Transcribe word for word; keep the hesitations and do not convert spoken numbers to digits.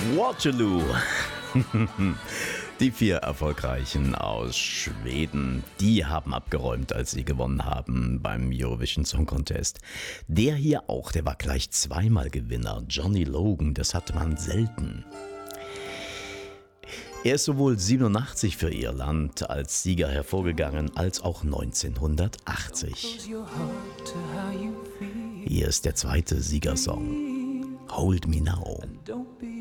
Waterloo. Die vier Erfolgreichen aus Schweden, die haben abgeräumt, als sie gewonnen haben beim Eurovision Song Contest. Der hier auch, der war gleich zweimal Gewinner. Johnny Logan, das hat man selten. Er ist sowohl siebenundachtzig für Irland als Sieger hervorgegangen, als auch neunzehnhundertachtzig. Hier ist der zweite Siegersong, Hold Me Now.